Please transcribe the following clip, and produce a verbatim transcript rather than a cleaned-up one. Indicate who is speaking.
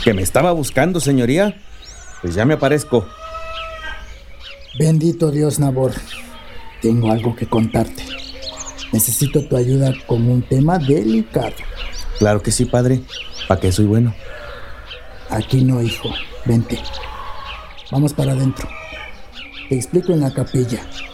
Speaker 1: ¿Que me estaba buscando, señoría? Pues ya me aparezco.
Speaker 2: Bendito Dios, Nabor. Tengo algo que contarte. Necesito tu ayuda con un tema delicado.
Speaker 1: Claro que sí, padre. ¿Para qué soy bueno?
Speaker 2: Aquí no, hijo. Vente. Vamos para adentro. Te explico en la capilla.